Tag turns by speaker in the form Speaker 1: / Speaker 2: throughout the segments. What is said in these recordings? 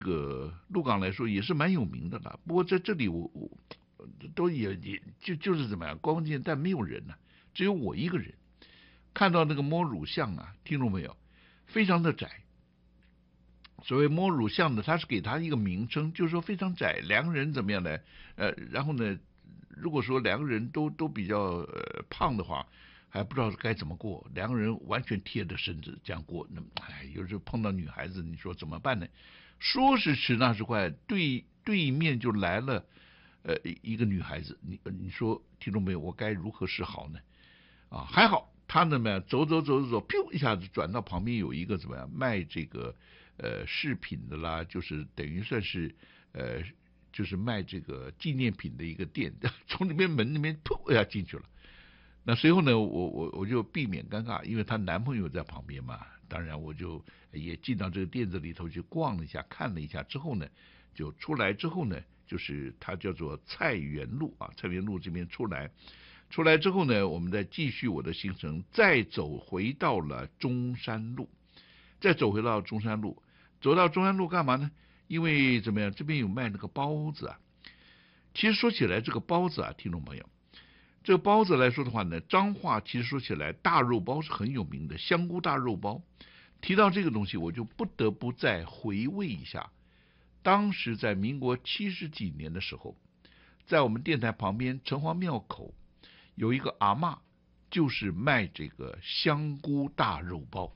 Speaker 1: 鹿港来说也是蛮有名的了。不过在这里我都就是怎么样，光见但没有人呢、只有我一个人。看到那个摸乳巷啊，听众没有，非常的窄。所谓摸乳巷的，它是给它一个名称，就是说非常窄，两个人怎么样呢？然后呢，如果说两个人都比较胖的话，还不知道该怎么过，两个人完全贴着身子这样过，那有时候碰到女孩子，你说怎么办呢？说时迟，那时快，对面就来了，一个女孩子，你说听众没有？我该如何是好呢？啊，还好他呢走，噗一下子转到旁边有一个怎么样卖这个饰品的啦，就是等于算是呃就是卖这个纪念品的一个店，从里面门那边噗一下进去了。那随后呢，我就避免尴尬，因为她男朋友在旁边嘛，当然我就也进到这个店子里头去逛了一下，看了一下之后呢，就出来之后呢，就是它叫做菜园路啊，菜园路这边出来之后呢，我们再继续我的行程，再走回到了中山路，再走回到中山路，走到中山路干嘛呢？因为怎么样，这边有卖那个包子啊。其实说起来，这个包子啊，听众朋友，这个包子来说的话呢，彰化其实说起来大肉包是很有名的，香菇大肉包。提到这个东西，我就不得不再回味一下，当时在民国70几年的时候，在我们电台旁边城隍庙口有一个阿嬷，就是卖这个香菇大肉包，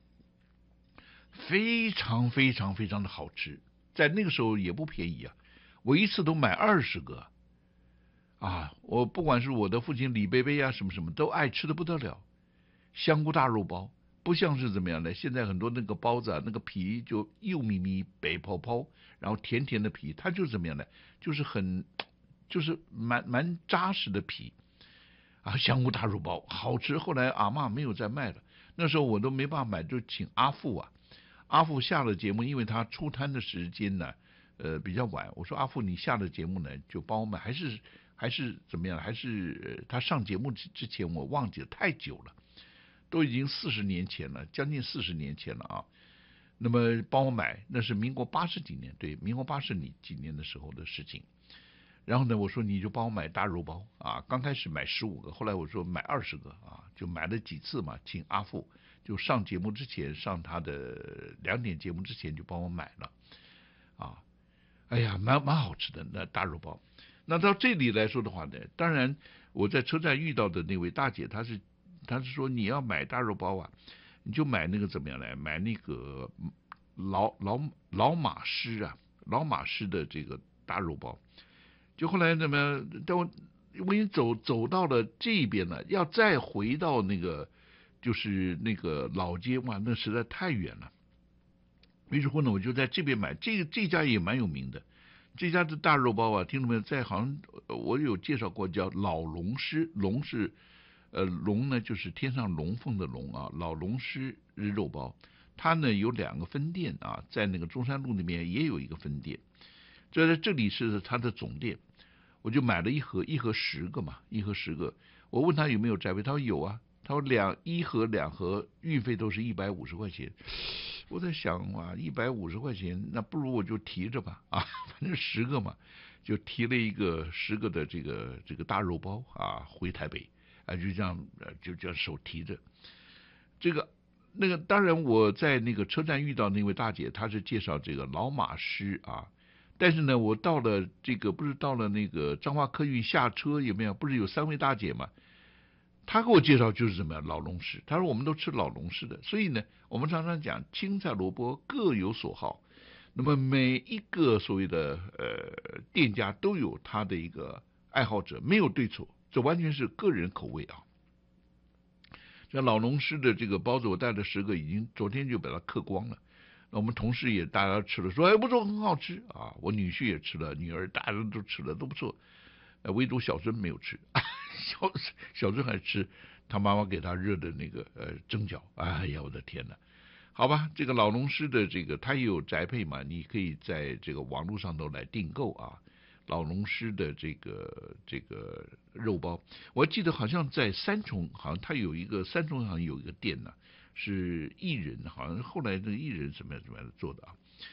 Speaker 1: 非常的好吃，在那个时候也不便宜啊，我一次都买20个啊！我不管是我的父亲李贝贝啊，什么什么都爱吃的不得了。香菇大肉包不像是怎么样呢？现在很多那个包子啊，那个皮就幼咪咪、白泡泡，然后甜甜的皮，它就是怎么样呢？就是就是蛮扎实的皮啊。香菇大肉包好吃，后来阿嬷没有再卖了，那时候我都没办法买，就请阿富啊。阿富下了节目，因为他出摊的时间呢，比较晚。我说阿富，你下了节目呢，就帮我买，还是怎么样？还是他上节目之前我忘记了，太久了，都已经40年前了，将近40年前了啊。那么帮我买，那是民国80几年，对，民国80几年的时候的事情。然后呢，我说你就帮我买大肉包啊，刚开始买15个，后来我说买20个啊，就买了几次嘛，请阿富就上节目之前，上他的2点节目之前就帮我买了啊。哎呀，蛮好吃的那大肉包。那到这里来说的话呢，当然我在车站遇到的那位大姐，她是说你要买大肉包啊，你就买那个怎么样来买那个老马师啊，老马师的这个大肉包。就后来怎么，等我已经走到了这边了，要再回到那个就是那个老街，哇，那实在太远了。于是乎呢，我就在这边买，这家也蛮有名的，这家的大肉包啊，听众朋友在好像我有介绍过，叫老龙狮，龙是龙呢就是天上龙凤的龙啊，老龙狮日肉包，它呢有2个分店啊，在那个中山路那边也有一个分店，这里是它的总店。我就买了一盒，一盒10个嘛，一盒10个。我问他有没有宅配，他说有啊。他说一盒2盒运费都是150块钱。我在想啊，150块钱，那不如我就提着吧啊，反正10个嘛，就提了一个10个的这个大肉包啊，回台北啊，就这样就这样手提着。这个那个，当然我在那个车站遇到那位大姐，她是介绍这个老马师啊。但是呢，我到了这个不是到了那个彰化客运下车有没有？不是有3位大姐嘛？她给我介绍就是怎么样老龙市，她说我们都吃老龙市的，所以呢，我们常常讲青菜萝卜各有所好。那么每一个所谓的店家都有他的一个爱好者，没有对错，这完全是个人口味啊。像老龙狮的这个包子，我带了10个，已经昨天就把它嗑光了。那我们同事也大家吃了，说哎不错，很好吃啊。我女婿也吃了，女儿大家都吃了，都不错。唯独小孙没有吃，小孙还吃他妈妈给他热的那个蒸饺。哎呀，我的天哪！好吧，这个老龙狮的这个它也有宅配嘛，你可以在这个网络上头来订购啊。老龙狮的这个肉包，我记得好像在三重，好像他有一个三重好像有一个店呢、是艺人，好像后来的艺人怎么样的做的啊。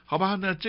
Speaker 1: 好吧，那